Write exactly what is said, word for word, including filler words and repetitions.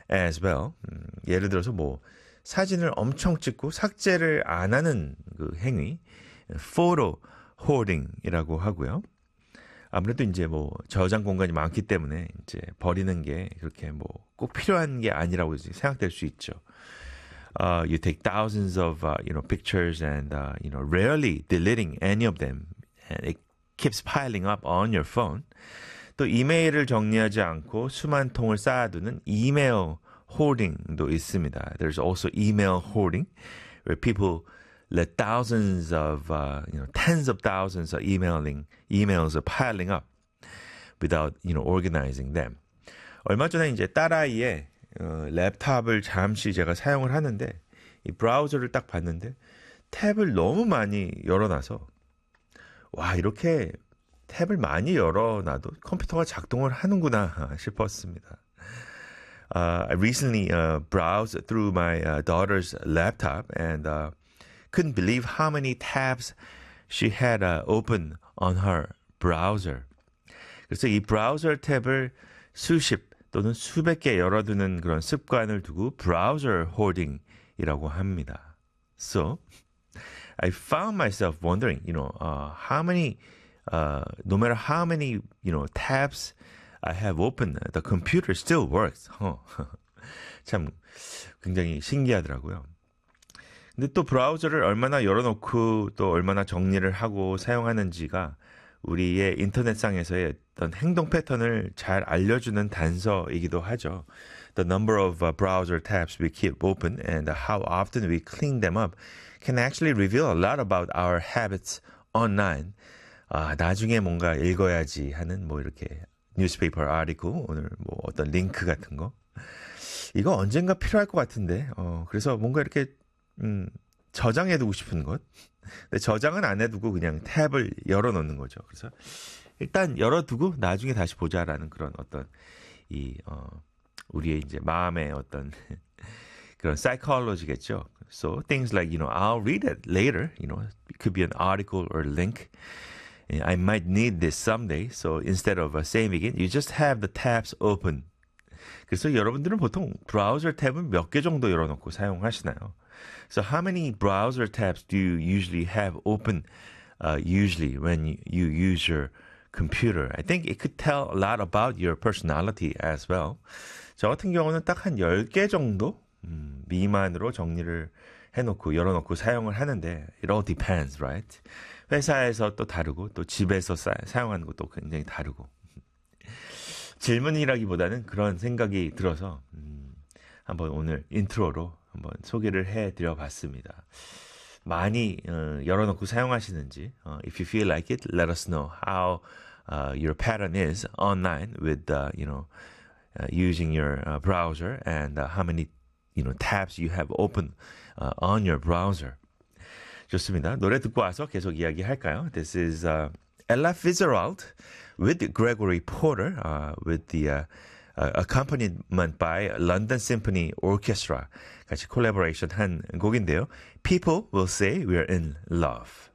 as well. 음, 예를 들어서 뭐 사진을 엄청 찍고 삭제를 안 하는 그 행위, photo hoarding이라고 하고요. 아무래도 이제 뭐 저장 공간이 많기 때문에 이제 버리는 게 그렇게 뭐 꼭 필요한 게 아니라고 생각될 수 있죠. Uh, you take thousands of uh, you know pictures and uh, you know rarely deleting any of them, and it keeps piling up on your phone. 또 이메일을 정리하지 않고 수만 통을 쌓아두는 이메일 hoarding도 있습니다. There's also email hoarding, where people let thousands of uh, you know tens of thousands of emailing emails are piling up without you know organizing them. 얼마 전에 이제 딸아이의 어, 랩탑을 잠시 제가 사용을 하는데 이 브라우저를 딱 봤는데 탭을 너무 많이 열어놔서 와 이렇게 탭을 많이 열어놔도 컴퓨터가 작동을 하는구나 싶었습니다. Uh, I recently uh, browsed through my uh, daughter's laptop and uh, couldn't believe how many tabs she had uh, open on her browser. 그래서 이 브라우저 탭을 수십 또는 수백 개 열어두는 그런 습관을 두고 browser hoarding이라고 합니다. So, I found myself wondering, you know, uh, how many, uh, no matter how many, you know, tabs I have open, the computer still works. 어. 참 굉장히 신기하더라고요. 근데 또 브라우저를 얼마나 열어놓고 또 얼마나 정리를 하고 사용하는지가 우리의 인터넷상에서의 어떤 행동 패턴을 잘 알려주는 단서이기도 하죠. The number of uh, browser tabs we keep open and how often we clean them up can actually reveal a lot about our habits online. 아, 나중에 뭔가 읽어야지 하는 뭐 이렇게 뉴스페이퍼 아티클, 오늘 뭐 어떤 링크 같은 거. 이거 언젠가 필요할 것 같은데, 어, 그래서 뭔가 이렇게, 음, 저장해두고 싶은 것. 근데 저장은 안 해두고 그냥 탭을 열어놓는 거죠. 그래서 일단 열어두고 나중에 다시 보자라는 그런 어떤, 이, 어, 우리의 이제 마음의 어떤 그런 psychology겠죠. So things like, you know, I'll read it later, you know, it could be an article or link. I might need this someday. So instead of saving it, you just have the tabs open. 그래서 여러분들은 보통 브라우저 탭은 몇 개 정도 열어놓고 사용하시나요? So how many browser tabs do you usually have open uh, usually when you, you use your computer? I think it could tell a lot about your personality as well. 저 같은 경우는 딱 한 열 개 정도 음, 미만으로 정리를 해놓고 열어놓고 사용을 하는데 it all depends, right? 회사에서 또 다르고 또 집에서 사, 사용하는 것도 굉장히 다르고 질문이라기보다는 그런 생각이 들어서 음, 한번 오늘 인트로로 한번 소개를 해드려 봤습니다. 많이 어, 열어놓고 사용하시는지 uh, if you feel like it, let us know how uh, your pattern is online with uh, you know uh, using your uh, browser and uh, how many you know tabs you have open uh, on your browser. 좋습니다. 노래 듣고 와서 계속 이야기할까요? This is uh, Ella Fitzgerald with Gregory Porter uh, with the uh, uh, accompaniment by London Symphony Orchestra 같이 콜라보레이션 한 곡인데요. People will say we're in love.